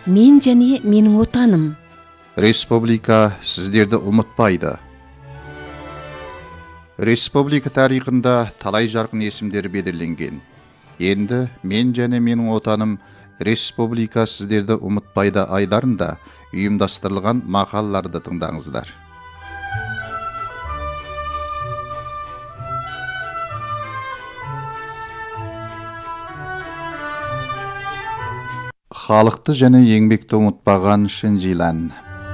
мен және менің отаным. Республика сіздерді ұмытпайды. Республика тарихында талай жарқын есімдер белгіленген. Енді мен және менің отаным республика сіздерді ұмытпайды айларында ұйымдастырылған мақалаларды тыңдаңыздар. Халықты және еңбекті ұмытпаған Шинжилан.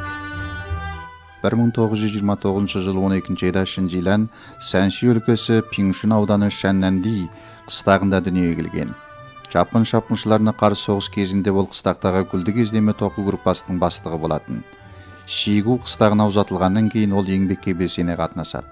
1929 жылы 12 айда Шинжилан Сәнши өлкесі Пиңшин ауданы Шәннәнди қыстағында дүниеге келген. Жапон шапқыншыларына қарсы соғыс кезінде ол қыстақтағы күлді кездеме тоқу группасының бастығы болатын. Шигу қыстағына ұзатылғаннан кейін ол еңбекке белсене қатынасады.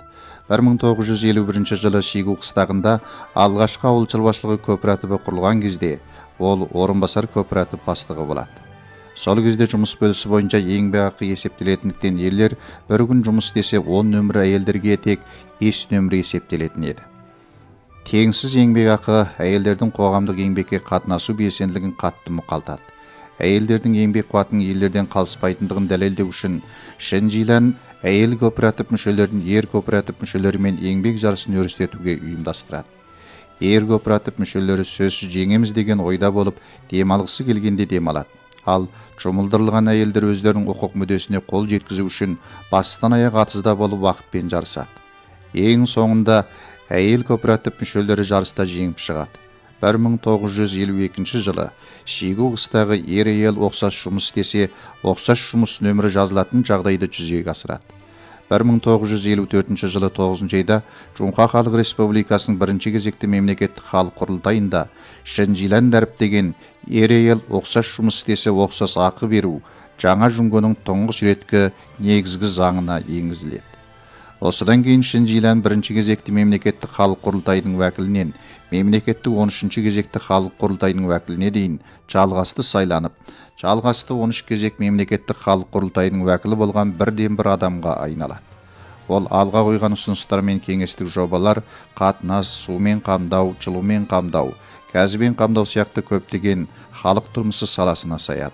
1951 жылы Шигу қыстағында алғашқы ауыл шаруашылығы кооперативі құрылған кезде ол орынбасар кооператив бастығы болады. Сол кезде жұмыс бөлісі бойынша еңбекақы есептелетіндіктен ерлер бір күн жұмыс істесе 10 нөмірі әйелдерге тек 5 нөмірі есептелетін еді. Теңсіз еңбекақы әйелдердің қоғамдық еңбекке қатынасу белсенділігін қатты мұқалтады. Әйелдердің еңбек қуатының ерлерден қалыспайтындығын дәлелдеу үшін Шинжилан әйел кооператив мүшелерін ер кооператив мүшелерімен еңбек жарысын өрістетуге ұйымдастырады. Ер кооператив мүшелері сөзсіз жеңеміз деген ойда болып, демалғысы келгенде демалады. Ал жұмылдырылған әйелдер өздерінің құқық мүддесіне қол жеткізу үшін бастан аяқ атызда болып уақытпен жарысады. Ең соңында әйел кооператив мүшелері жарыста жеңіп шығады. 1952 жылы Шигу қыстағы ер әйел ұқсас жұмыс істесе, ұқсас жұмыс нөмірі жазылатын жағдайды жүзеге асырады. 1954 жылы 9 айда Жоңқа Халық Республикасының бірінші кезекті мемлекеттік халық құрылтайында Шинжилан дәріптеген ер әйел ұқсас жұмыс істесе ұқсас ақы беру жаңа жүңгінің тұңғыш реткі негізгі заңына енгізіледі. Осыдан кейін Шинжилан бірінші кезекті мемлекеттік халық құрылтайының уәкілінен мемлекеттік 13-ші кезекті халық құрылтайының уәкіліне дейін жалғасты сайланып, жалғасты 13 кезек мемлекеттік халық құрылтайының уәкілі болған бірден бір адамға айналады. Ол алға қойған ұсыныстар мен кеңестік жобалар қатынас, сумен қамдау, жылумен қамдау, газбен қамдау сияқты көптеген халық тұрмысы саласына саяды.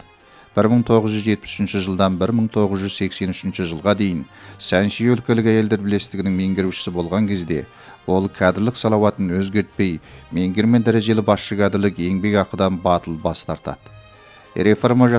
1973 жылдан 1983 жылға дейін Сәнши өлкелік әйелдер бірлестігінің меңгерушісі болған кезде ол кадрлық салауатын өзгертпей, меңгермен дәрежелі басшы кадрлық еңбек ақыдан батыл бас тартады. Реформа